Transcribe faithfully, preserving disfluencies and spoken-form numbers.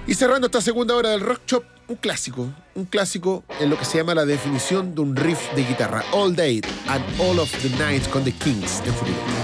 Y cerrando esta segunda hora del Rock Shop, un clásico, un clásico en lo que se llama la definición de un riff de guitarra. All Day and All of the Night con The Kings en Futuro.